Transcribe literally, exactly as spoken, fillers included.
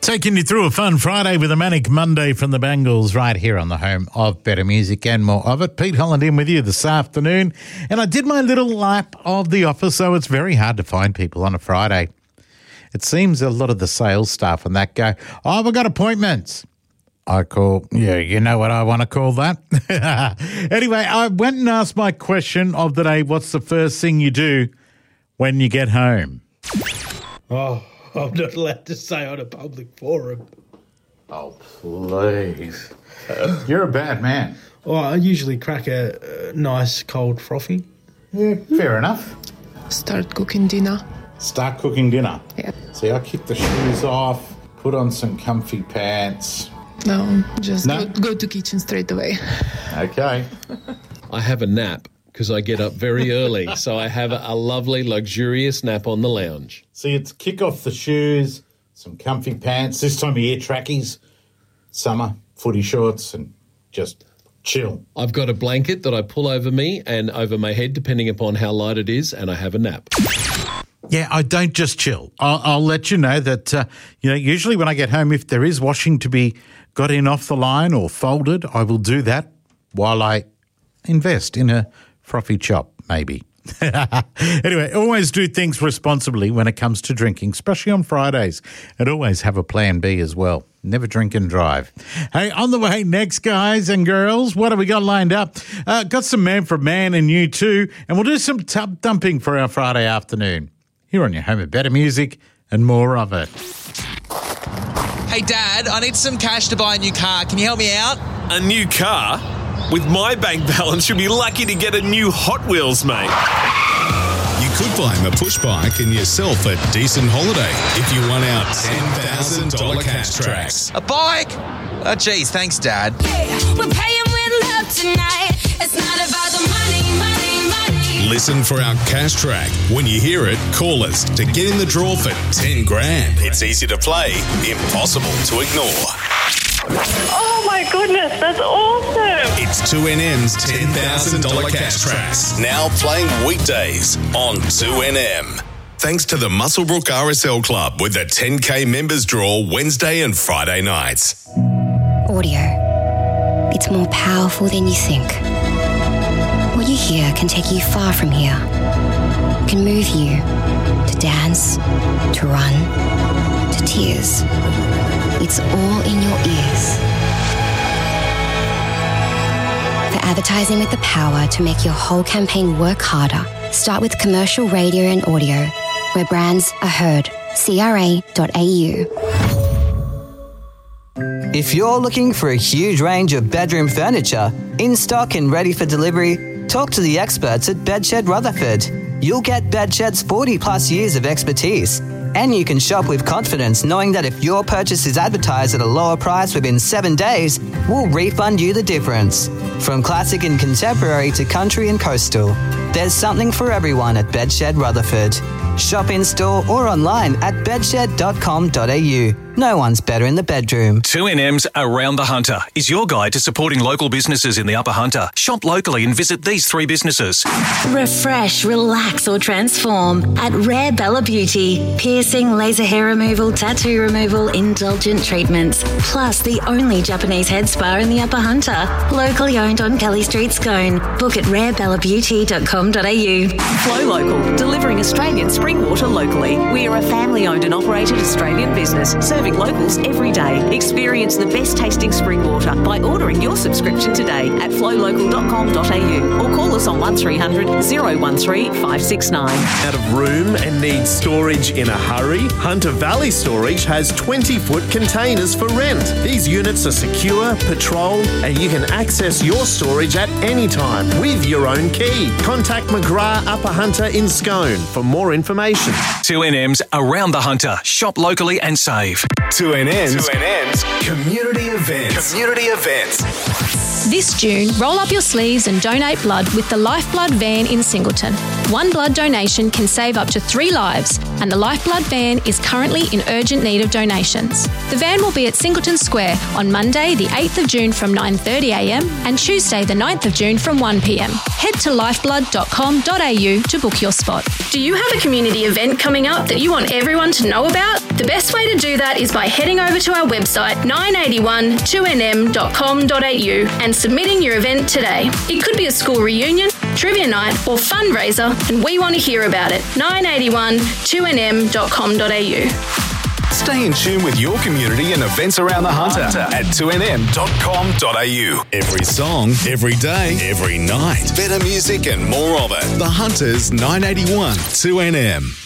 Taking you through a fun Friday with a manic Monday from the Bangles right here on the home of better music and more of it. Pete Holland in with you this afternoon. And I did my little lap of the office, so it's very hard to find people on a Friday. It seems a lot of the sales staff and that go, oh, we've got appointments. I call, yeah, you know what I want to call that? Anyway, I went and asked my question of the day, what's the first thing you do when you get home? Oh. I'm not allowed to say on a public forum. Oh, please. You're a bad man. Well, I usually crack a, a nice cold frothy. Yeah, fair enough. Start cooking dinner. Start cooking dinner? Yeah. See, I kick the shoes off, put on some comfy pants. No, just no? Go, go to kitchen straight away. Okay. I have a nap because I get up very early, so I have a, a lovely, luxurious nap on the lounge. See, it's kick off the shoes, some comfy pants, this time of year trackies, summer, footy shorts, and just chill. I've got a blanket that I pull over me and over my head, depending upon how light it is, and I have a nap. Yeah, I don't just chill. I'll, I'll let you know that, uh, you know, usually when I get home, if there is washing to be got in off the line or folded, I will do that while I invest in a frothy chop, maybe. Anyway, always do things responsibly when it comes to drinking, especially on Fridays, and always have a plan B as well. Never drink and drive. Hey, on the way next, guys and girls, what have we got lined up? Uh, got some Man for Man and You Too, and we'll do some tub dumping for our Friday afternoon. Here on your home of better music and more of it. Hey, Dad, I need some cash to buy a new car. Can you help me out? A new car? With my bank balance, you'll be lucky to get a new Hot Wheels, mate. You could buy him a push bike and yourself a decent holiday if you won our ten thousand dollars cash tracks. A bike? Oh, geez, thanks, Dad. Hey, we're paying with love tonight. It's not about the money, money, money. Listen for our cash track. When you hear it, call us to get in the draw for ten grand. It's easy to play, impossible to ignore. Oh my goodness, that's awesome! It's two N M's ten thousand dollars cash tracks. Now playing weekdays on two N M. Thanks to the Muswellbrook R S L Club with the ten K members draw Wednesday and Friday nights. Audio. It's more powerful than you think. What you hear can take you far from here. It can move you to dance, to run, to tears. It's all in your ears. For advertising with the power to make your whole campaign work harder, start with commercial radio and audio, where brands are heard. C R A dot A U. If you're looking for a huge range of bedroom furniture, in stock and ready for delivery, talk to the experts at Bedshed Rutherford. You'll get Bedshed's forty plus years of expertise. And you can shop with confidence knowing that if your purchase is advertised at a lower price within seven days, we'll refund you the difference. From classic and contemporary to country and coastal, there's something for everyone at Bedshed Rutherford. Shop in store or online at bedshed dot com dot a u. No one's better in the bedroom. two N M's Around the Hunter is your guide to supporting local businesses in the Upper Hunter. Shop locally and visit these three businesses. Refresh, relax or transform at Rare Bella Beauty. Piercing, laser hair removal, tattoo removal, indulgent treatments. Plus the only Japanese head spa in the Upper Hunter. Locally owned on Kelly Street, Scone. Book at rare bella beauty dot com dot a u. Flow Local, delivering Australian spring water locally. We are a family-owned and operated Australian business, serving locals every day. Experience the best tasting spring water by ordering your subscription today at flow local dot com dot a u or call us on one three hundred, oh one three, five six nine. Out of room and need storage in a hurry? Hunter Valley Storage has twenty foot containers for rent. These units are secure, patrolled, and you can access your storage at any time with your own key. Contact McGrath Upper Hunter in Scone for more information. two N M's Around the Hunter. Shop locally and save. two N M's, two N M's community events. Community events. This June, roll up your sleeves and donate blood with the Lifeblood van in Singleton. One blood donation can save up to three lives, and the Lifeblood van is currently in urgent need of donations. The van will be at Singleton Square on Monday the eighth of June from nine thirty a m and Tuesday the ninth of June from one p m. Head to lifeblood dot com dot a u to book your spot. Do you have a community event coming up that you want everyone to know about? The best way to do that is by heading over to our website nine eighty-one two n m dot com dot a u and submitting your event today. It could be a school reunion, trivia night or fundraiser, and we want to hear about it. nine eighty-one two n m dot com dot a u. Stay in tune with your community and events around the Hunter at two n m dot com dot a u. Every song, every day, every night. Better music and more of it. The Hunter's nine eighty-one two N M.